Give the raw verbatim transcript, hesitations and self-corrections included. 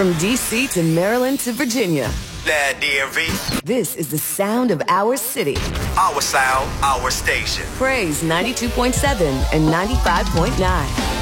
From D C to Maryland to Virginia. That D M V. This is the sound of our city. Our sound, our station. Praise ninety-two point seven and ninety-five point nine.